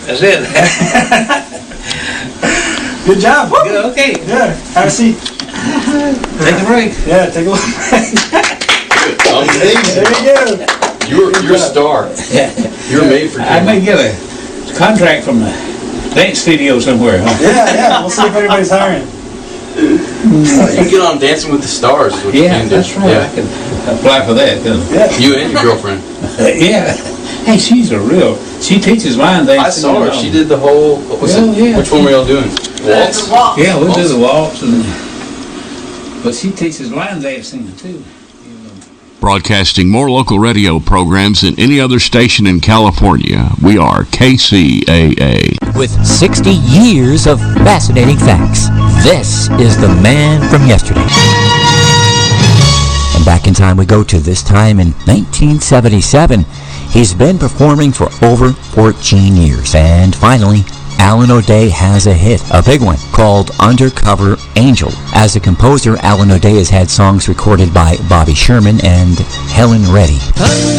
That's it. Good job. Good, okay. Yeah, have a seat. Take a break. Yeah, take a look. Amazing. There you go. You're a star. You're made for I camera. may get a contract from the dance studio somewhere, huh? Yeah. We'll see if anybody's hiring. You can get on Dancing with the Stars. Is what you Yeah, can do. that's right. Yeah. I can apply for that. Yeah. You and your girlfriend. Yeah. Hey, she teaches line dance. I saw her. She did the whole. What was it? Yeah. Which one were y'all doing? Waltz. Yeah, we'll do the waltz, but she teaches line dancing too. Broadcasting more local radio programs than any other station in California, we are KCAA. With 60 years of fascinating facts, this is the man from yesterday. And back in time we go to this time in 1977. He's been performing for over 14 years, and finally, Alan O'Day has a hit, a big one, called Undercover Angel. As a composer, Alan O'Day has had songs recorded by Bobby Sherman and Helen Reddy.